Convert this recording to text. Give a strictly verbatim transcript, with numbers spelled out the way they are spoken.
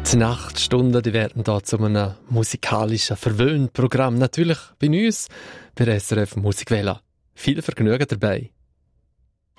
Die Nachtstunden die werden da zu einem musikalischen Verwöhnprogramm. Natürlich bei uns, bei S R F Musikwelle. Viel Vergnügen dabei.